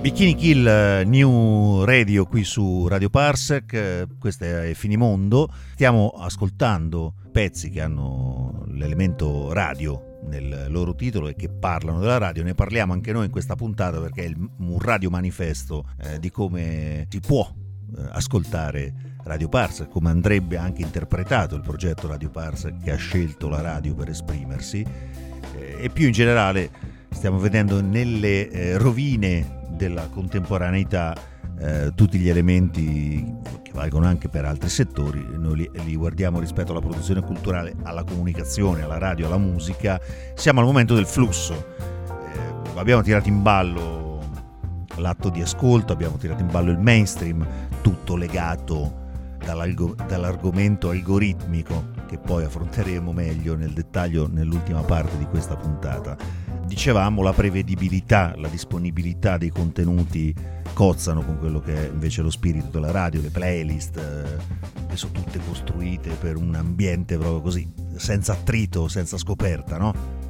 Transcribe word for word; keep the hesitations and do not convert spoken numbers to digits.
Bikini Kill, New Radio qui su Radio Parsec, questo è Finimondo. Stiamo ascoltando pezzi che hanno l'elemento radio nel loro titolo e che parlano della radio. Ne parliamo anche noi in questa puntata perché è un radio manifesto eh, di come si può eh, ascoltare Radio Parsec, come andrebbe anche interpretato il progetto Radio Parsec che ha scelto la radio per esprimersi, eh, e più in generale stiamo vedendo nelle eh, rovine della contemporaneità eh, tutti gli elementi che valgono anche per altri settori. Noi li, li guardiamo rispetto alla produzione culturale, alla comunicazione, alla radio, alla musica. Siamo al momento del flusso. Eh, abbiamo tirato in ballo l'atto di ascolto, abbiamo tirato in ballo il mainstream, tutto legato dall'argomento algoritmico che poi affronteremo meglio nel dettaglio nell'ultima parte di questa puntata. Dicevamo, la prevedibilità, la disponibilità dei contenuti cozzano con quello che è invece lo spirito della radio, le playlist eh, che sono tutte costruite per un ambiente proprio così, senza attrito, senza scoperta, no?